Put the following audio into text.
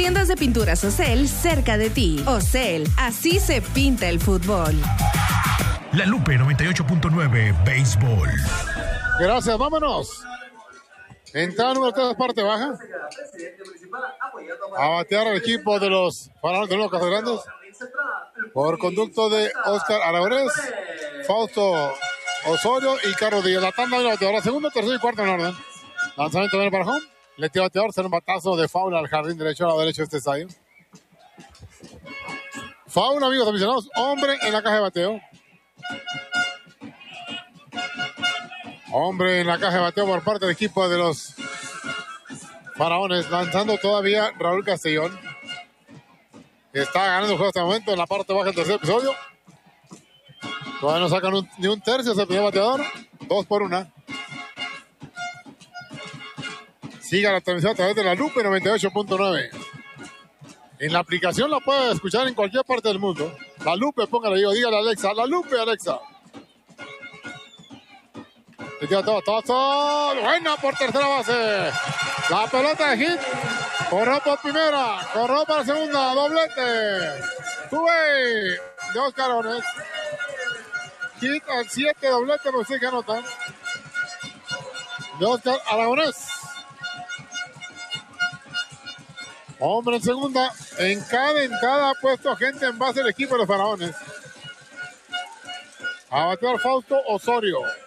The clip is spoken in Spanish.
tiendas de pinturas Ocel cerca de ti. Ocel, así se pinta el fútbol. La Lupe 98.9 Béisbol. Gracias, vámonos. Entrada número 3, parte baja. A batear el equipo de los Faraones de los Casas Grandes. Por conducto de Oscar Aragonés, Fausto Osorio y Carlos Díaz. La tanda de la bateadora, segundo, tercero y cuarto en orden. Lanzamiento viene para home. Le tira bateador, será un batazo de foul al jardín derecho, a la derecha de este estadio. Foul, amigos aficionados. Hombre en la caja de bateo. Hombre en la caja de bateo por parte del equipo de los Faraones. Lanzando todavía Raúl Castellón. Está ganando el juego hasta el momento en la parte baja del tercer episodio. Todavía no sacan ni un tercio, es el primer bateador. 2-1. Siga la transmisión a través de la Lupe 98.9. En la aplicación la puede escuchar en cualquier parte del mundo. La Lupe, póngale yo, dígale a Alexa. La Lupe, Alexa. Buena por tercera base. La pelota de hit. Corrió por primera. Corrió para segunda. Doblete. Tuve de Oscar Aragonés. Hit al 7. Doblete, no sé qué anota. De Oscar Aragonés. Hombre en segunda. En cada entrada ha puesto gente en base del equipo de los Faraones. A batear Fausto Osorio.